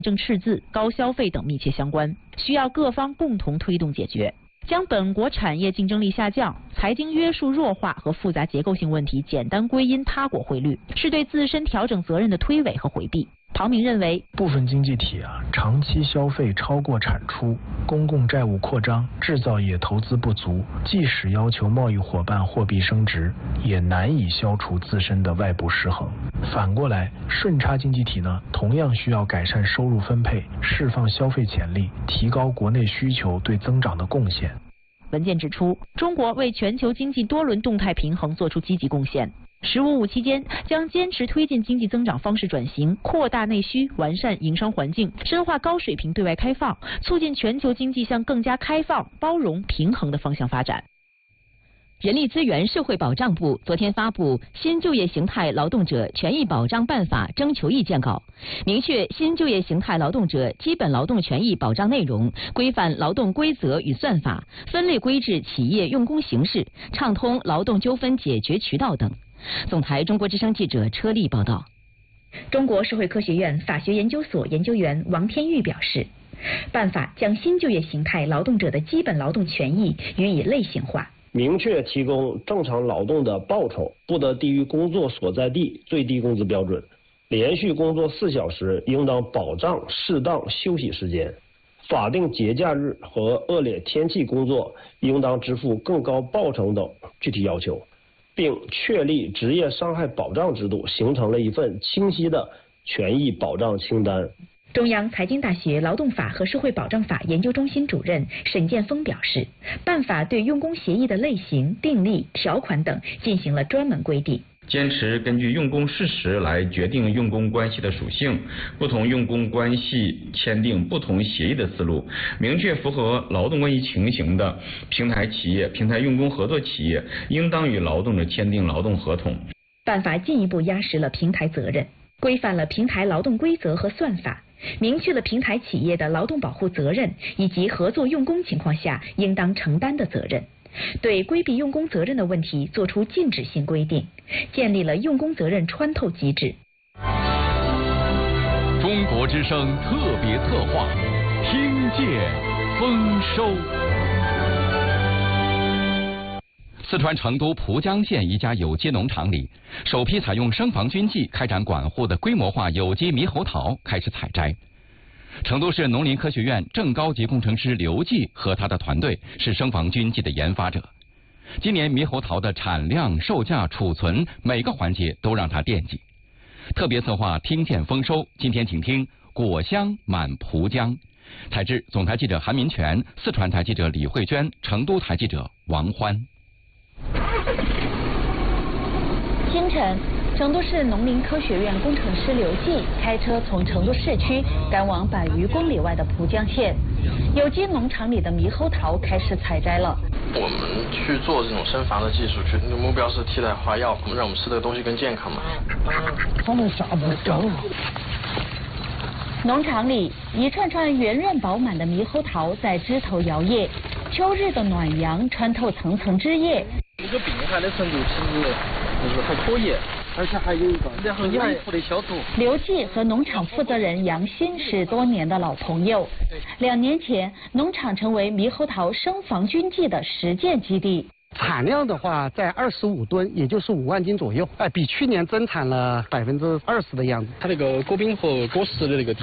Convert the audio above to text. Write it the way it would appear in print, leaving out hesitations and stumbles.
正赤字、高消费等密切相关，需要各方共同推动解决。将本国产业竞争力下降、财经约束弱化和复杂结构性问题简单归因他国汇率，是对自身调整责任的推诿和回避。庞明认为， 部分经济体长期消费超过产出，公共债务扩张，制造业投资不足，即使要求贸易伙伴货币升值，也难以消除自身的外部失衡。反过来，顺差经济体呢，同样需要改善收入分配，释放消费潜力，提高国内需求对增长的贡献。 文件指出，中国为全球经济多轮动态平衡作出积极贡献。“15+5”期间，将坚持推进经济增长方式转型，扩大内需，完善营商环境，深化高水平对外开放，促进全球经济向更加开放、包容、平衡的方向发展。 人力资源社会保障部昨天发布《新就业形态劳动者权益保障办法》征求意见稿，明确新就业形态劳动者基本劳动权益保障内容，规范劳动规则与算法，分类规制企业用工形式，畅通劳动纠纷解决渠道等。总台中国之声记者车丽报道。 中国社会科学院法学研究所研究员王天玉表示，办法将新就业形态劳动者的基本劳动权益予以类型化， 明确提供正常劳动的报酬不得低于工作所在地最低工资标准，连续工作4小时应当保障适当休息时间，法定节假日和恶劣天气工作应当支付更高报酬等具体要求，并确立职业伤害保障制度，形成了一份清晰的权益保障清单。 中央财经大学劳动法和社会保障法研究中心主任沈建峰表示，办法对用工协议的类型、订立、条款等进行了专门规定， 坚持根据用工事实来决定用工关系的属性，不同用工关系签订不同协议的思路，明确符合劳动关系情形的平台企业、平台用工合作企业应当与劳动者签订劳动合同。 办法进一步压实了平台责任，规范了平台劳动规则和算法，明确了平台企业的劳动保护责任以及合作用工情况下应当承担的责任，对规避用工责任的问题作出禁止性规定，建立了用工责任穿透机制。 中国之声特别策划，听见丰收。四川成都蒲江县一家有机农场里，首批采用生防菌剂开展管护的规模化有机猕猴桃开始采摘。成都市农林科学院正高级工程师刘继和他的团队是生防菌剂的研发者。今年猕猴桃的产量、售价、储存每个环节都让他惦记。特别策划听见丰收，今天请听果香满蒲江。采制总台记者韩民权，四川台记者李慧娟，成都台记者王欢。 清晨，成都市农林科学院工程师刘继开车从成都市区赶往100余公里外的蒲江县，有机农场里的猕猴桃开始采摘了。 我们去做这种生防的技术，目标是替代花药，让我们吃的东西更健康嘛。 他们下不着。 农场里一串串圆润饱满的猕猴桃在枝头摇曳，秋日的暖阳穿透层层枝叶。 这个病害的程度其实就是还可以，而且还有一个然后有一副的消毒。 刘继和农场负责人杨鑫是多年的老朋友，2年前农场成为猕猴桃生防菌剂的实践基地。 产量的话在25吨，也就是5万斤左右，比去年增产了20%的样子。 它那个果柄和果实的那个